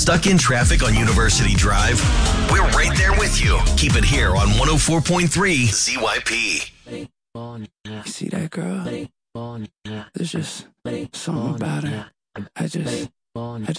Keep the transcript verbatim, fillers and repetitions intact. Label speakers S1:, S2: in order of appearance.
S1: Stuck in traffic on University Drive? We're right there with you. Keep it here on one oh four point three Z Y P.
S2: You see that girl? There's just something about her. I just, I